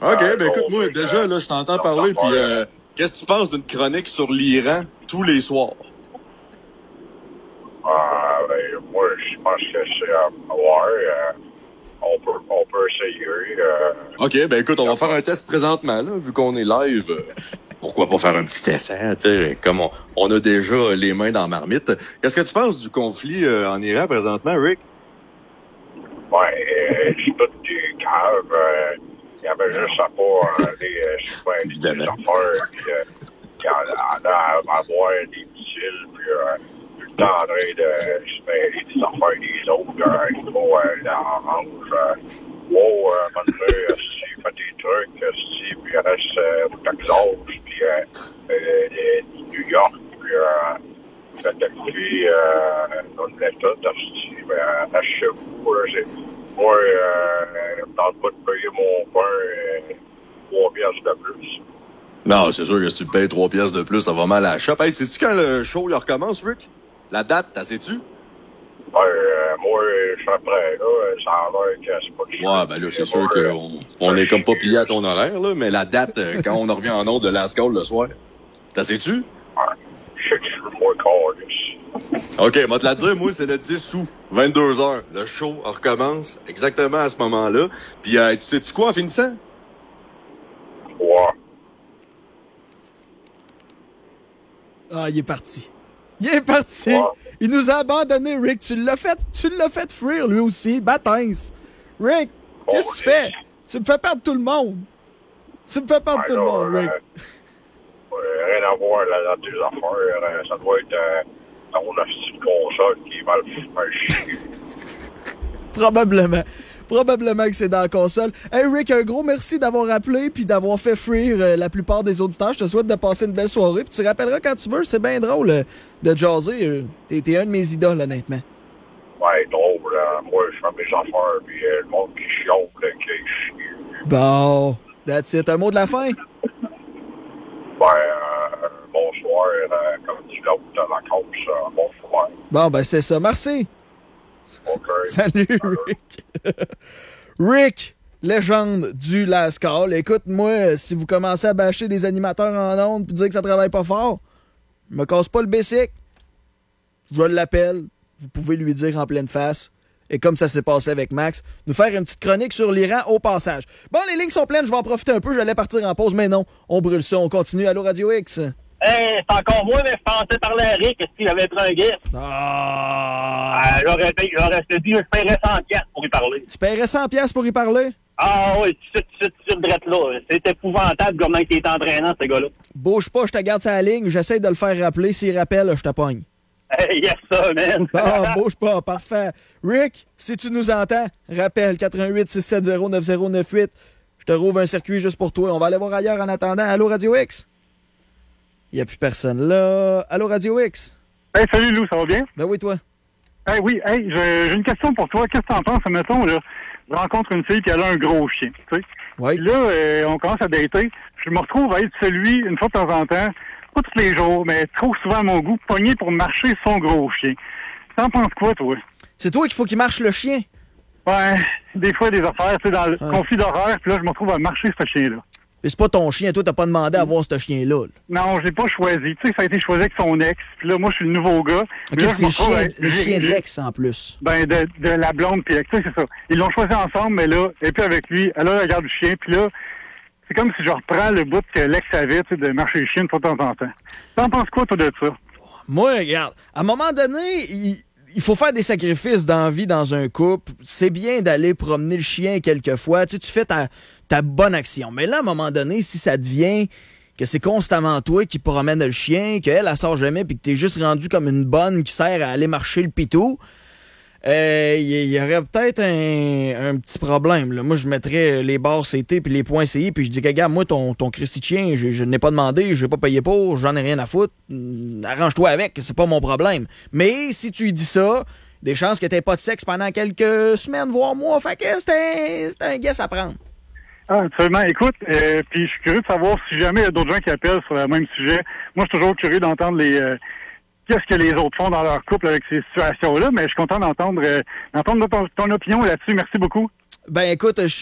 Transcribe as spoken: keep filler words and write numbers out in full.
OK, ben écoute, moi, déjà, là, je t'entends parler, puis euh, qu'est-ce que tu penses d'une chronique sur l'Iran tous les soirs? Ah, ben, moi, je pense que c'est à voir. Euh, on, peut, on peut essayer. Euh, OK, ben écoute, on va faire un test présentement, là, vu qu'on est live. Euh, pourquoi pas faire un petit essai, tu sais, comme on, on a déjà les mains dans la marmite. Qu'est-ce que tu penses du conflit euh, en Iran présentement, Rick? ouais, euh, c'est tout des caves. Euh, il y avait juste à pas aller euh, se faire des affaires, puis euh, il y en a, en a à avoir des missiles, puis euh, tout le temps en train de se faire des affaires des autres. Euh, il faut euh, l'orange. Euh, wow, euh, maintenant, euh, si il fait des trucs, euh, si, puis il reste euh, au Texas, puis euh, euh, les- New York, puis euh, fait activer euh, dans l'État, si, ben, reste chez vous. Euh, c'est, moi, euh, dans le pas de payer mon pain euh, trois piastres de plus. Non, c'est sûr que si tu payes trois pièces de plus, ça va mal à la shop. Hey, sais-tu quand le show il recommence, Rick? La date, t'as sais-tu? Ouais, euh, moi, je suis prêt, là. Ça a l'air que c'est pas que je Ouais, ben là, c'est sûr qu'on on est comme pas plié à ton horaire, là, mais la date, euh, quand on en revient en ondes de Last Call le soir, t'as sais-tu? Ouais, je sais que je suis moins con, là. OK, moi te la dire, moi, c'est le dix août, vingt-deux heures. Le show recommence exactement à ce moment-là. Puis, euh, tu sais-tu quoi en finissant? Ouais. Ah, il est parti. Il est parti. Ouais. Il nous a abandonnés, Rick. Tu l'as fait, tu l'as fait fuir, lui aussi. Baptiste. Rick, qu'est-ce que tu fais? Tu me fais perdre tout le monde. Tu me fais perdre Ouais, tout le là, monde, Rick. euh, euh, rien à voir là, dans tes affaires. Euh, ça doit être euh, ton petite console qui va le faire chier. Probablement. Probablement que c'est dans la console. Hey Rick, un gros merci d'avoir appelé puis d'avoir fait fuir euh, la plupart des auditeurs. Je te souhaite de passer une belle soirée. Puis tu rappelleras quand tu veux. C'est bien drôle euh, de jaser. Euh, t'es, t'es un de mes idoles, honnêtement. Ouais, drôle. Là. Moi, je fais mes affaires, puis euh, le monde qui chiale, là, qui chie. Bon, that's it. Un mot de la fin? Ben, euh, bonsoir. Euh, comme dit l'autre dans la cause, euh, bonsoir. Bon, ben c'est ça. Merci. OK. Salut, Rick. Rick, légende du Last Call. Écoute, moi, si vous commencez à bâcher des animateurs en ondes puis dire que ça travaille pas fort, me casse pas le basic. Je l'appelle. Vous pouvez lui dire en pleine face. Et comme ça s'est passé avec Max, nous faire une petite chronique sur l'Iran au passage. Bon, les lignes sont pleines, je vais en profiter un peu. J'allais partir en pause, mais non. On brûle ça. On continue. Allô, Radio X. Hey, c'est encore moi, mais je pensais parler à Rick. Est-ce qu'il avait pris un guest? Ah! Ah, j'aurais, payé, j'aurais dit, je paierais cent piastres pour y parler. Tu paierais cent piastres pour y parler? Ah oui, tu sais, tu sais, tu sais, là. C'est épouvantable comment il est entraînant, ce gars-là. Bouge pas, je te garde sa ligne. J'essaie de le faire rappeler. S'il rappelle, je te pogne. Hey, yes, ça, man. Ah, bouge pas, parfait. Rick, si tu nous entends, rappelle quatre un huit, six sept zéro, neuf zéro neuf huit. Je te rouvre un circuit juste pour toi. On va aller voir ailleurs en attendant. Allô, Radio X? Il n'y a plus personne là. Allô, Radio X? Hey, salut Lou, ça va bien? Ben oui, toi. Hey, oui, hey, j'ai, j'ai une question pour toi. Qu'est-ce que t'en penses, mettons, là, je rencontre une fille qui a un gros chien, tu sais. Oui. Puis là, euh, on commence à dater. Je me retrouve à être celui, une fois de temps en temps, pas tous les jours, mais trop souvent à mon goût, pogné pour marcher son gros chien. T'en penses quoi, toi? C'est toi qu'il faut qu'il marche le chien? Ouais, des fois, des affaires, tu sais, dans le Ouais. conflit d'horaire, puis là, je me retrouve à marcher ce chien-là. Mais c'est pas ton chien, toi, t'as pas demandé à voir ce chien-là. Là. Non, je l'ai pas choisi. Tu sais, ça a été choisi avec son ex. Puis là, moi, je suis le nouveau gars. Ok, Mais là, je c'est me le retrouve chien, avec- le chien de j'ai- l'ex en plus. Ben, de, de la blonde, puis tu sais, c'est ça. Ils l'ont choisi ensemble, mais là, et puis avec lui, elle a la garde du chien, puis là, c'est comme si je reprends le bout que l'ex avait, tu sais, de marcher le chien de temps en temps. T'en penses quoi, toi, de ça? Moi, regarde, à un moment donné, il, il faut faire des sacrifices dans la vie dans un couple. C'est bien d'aller promener le chien quelquefois. Tu sais, tu fais ta, ta bonne action. Mais là, à un moment donné, si ça devient que c'est constamment toi qui promène le chien, qu'elle, elle sort jamais, puis que t'es juste rendu comme une bonne qui sert à aller marcher le pitou, il euh, y, y aurait peut-être un, un petit problème. Là. Moi, je mettrais les barres C T puis les points C I, puis je dis, regarde, moi, ton, ton Christy de chien, je, je n'ai pas demandé, je n'ai pas payé pour, j'en ai rien à foutre. Hum, Arrange-toi avec, c'est pas mon problème. Mais si tu lui dis ça, des chances que t'aies pas de sexe pendant quelques semaines, voire mois, fait que c'est un, c'est un guess à prendre. Ah, absolument. Écoute, euh, puis je suis curieux de savoir si jamais il y a d'autres gens qui appellent sur le même sujet. Moi, je suis toujours curieux d'entendre les... Euh, qu'est-ce que les autres font dans leur couple avec ces situations-là, mais je suis content d'entendre, euh, d'entendre ton, ton opinion là-dessus. Merci beaucoup. Ben écoute, je